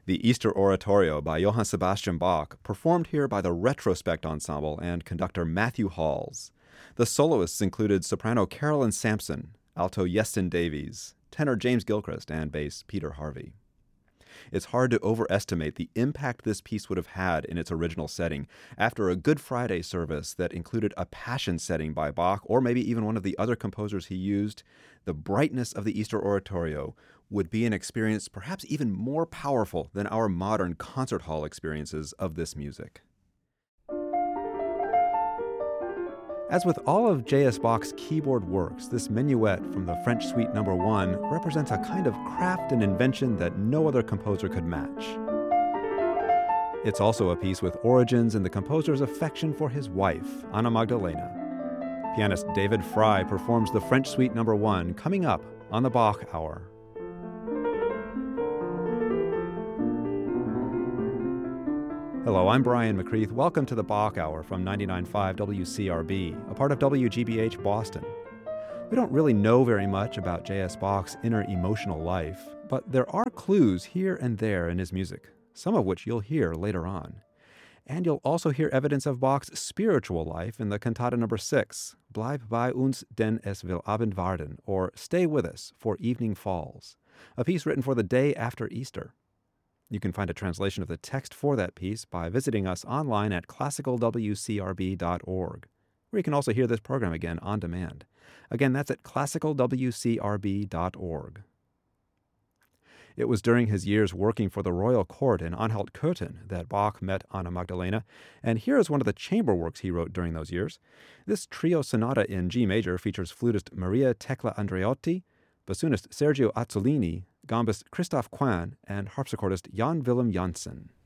The Easter Oratorio by Johann Sebastian Bach, performed here by the Retrospect Ensemble and conductor Matthew Halls. The soloists included soprano Carolyn Sampson, alto Yeston Davies, tenor James Gilchrist, and bass Peter Harvey. It's hard to overestimate the impact this piece would have had in its original setting after a Good Friday service that included a Passion setting by Bach, or maybe even one of the other composers he used. The brightness of the Easter Oratorio would be an experience perhaps even more powerful than our modern concert hall experiences of this music. As with all of J.S. Bach's keyboard works, this minuet from the French Suite No. 1 represents a kind of craft and invention that no other composer could match. It's also a piece with origins in the composer's affection for his wife, Anna Magdalena. Pianist David Fry performs the French Suite No. 1 coming up on the Bach Hour. Hello, I'm Brian McCreath. Welcome to the Bach Hour from 99.5 WCRB, a part of WGBH Boston. We don't really know very much about J.S. Bach's inner emotional life, but there are clues here and there in his music, some of which you'll hear later on. And you'll also hear evidence of Bach's spiritual life in the Cantata No. 6, Bleib bei uns, denn es will Abend werden, or Stay with us, for evening falls, a piece written for the day after Easter. You can find a translation of the text for that piece by visiting us online at classicalwcrb.org, where you can also hear this program again on demand. Again, that's at classicalwcrb.org. It was during his years working for the royal court in Anhalt-Köthen that Bach met Anna Magdalena, and here is one of the chamber works he wrote during those years. This trio sonata in G major features flutist Maria Tecla Andreotti, bassoonist Sergio Azzolini, gambist Christoph Quan, and harpsichordist Jan Willem Janssen.